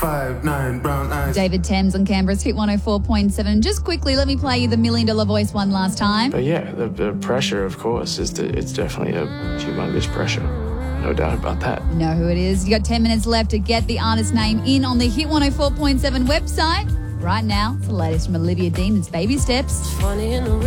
5'9", brown eyes. David Thames on Canberra's Hit 104.7. Just quickly, let me play you the $1 Million Voice one last time. But yeah, the pressure, of course, it's definitely a humongous pressure. No doubt about that. You know who it is. You got 10 minutes left to get the artist name in on the Hit 104.7 website. Right now, it's the latest from Olivia Dean. It's Baby Steps. Funny in the